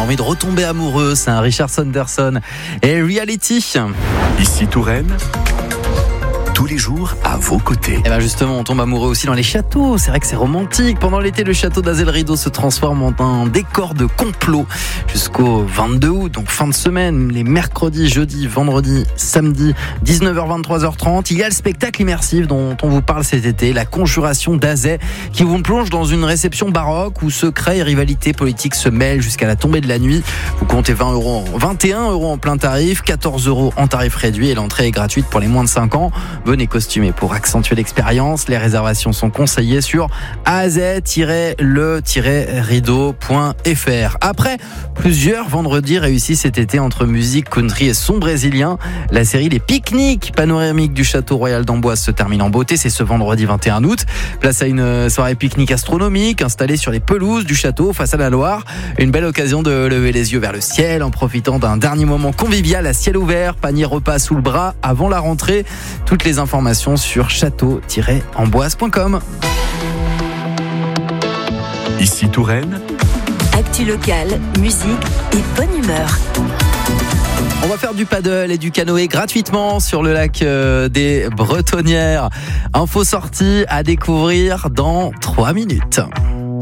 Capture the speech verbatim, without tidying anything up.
envie de retomber amoureux. C'est un Richard Sanderson et Reality. Ici Touraine, tous les jours à vos côtés. Et bien justement, on tombe amoureux aussi dans les châteaux. C'est vrai que c'est romantique. Pendant l'été, le château d'Azel-Rideau se transforme en un décor de complot jusqu'au vingt-deux août, donc fin de semaine, les mercredis, jeudis, vendredis, samedi, dix-neuf heures vingt-trois heures trente. Il y a le spectacle immersif dont on vous parle cet été, la conjuration d'Azay, qui vous plonge dans une réception baroque où secrets et rivalités politiques se mêlent jusqu'à la tombée de la nuit. Vous comptez vingt euros, vingt et un euros en plein tarif, quatorze euros en tarif réduit et l'entrée est gratuite pour les moins de cinq ans. Venez costumé pour accentuer l'expérience. Les réservations sont conseillées sur azay tiret le tiret rideau point f r. Après plusieurs vendredis réussis cet été entre musique, country et son brésilien, la série Les Pique-Niques panoramiques du château royal d'Amboise se termine en beauté. C'est ce vendredi vingt et un août. Place à une soirée pique-nique astronomique installée sur les pelouses du château face à la Loire. Une belle occasion de lever les yeux vers le ciel en profitant d'un dernier moment convivial à ciel ouvert, panier repas sous le bras avant la rentrée. Toutes les informations sur château tiret amboise point com. Ici Touraine, actu locale, musique et bonne humeur. On va faire du paddle et du canoë gratuitement sur le lac des Bretonnières. Info sortie à découvrir dans trois minutes.